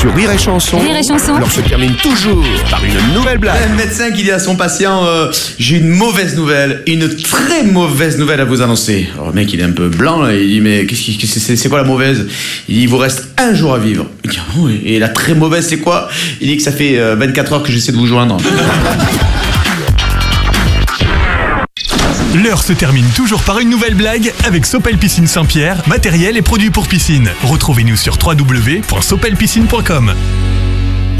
Sur Rire et Chanson, Rire et Chanson. l'heure se termine toujours par une nouvelle blague. Un médecin qui dit à son patient j'ai une mauvaise nouvelle, une très mauvaise nouvelle à vous annoncer. Alors, le mec il est un peu blanc là, il dit mais c'est quoi la mauvaise? Il dit il vous reste un jour à vivre. Il dit oh, et la très mauvaise c'est quoi? Il dit que ça fait 24 heures que j'essaie de vous joindre. L'heure se termine toujours par une nouvelle blague avec Sopel Piscine Saint-Pierre, matériel et produits pour piscine. Retrouvez-nous sur www.sopelpiscine.com.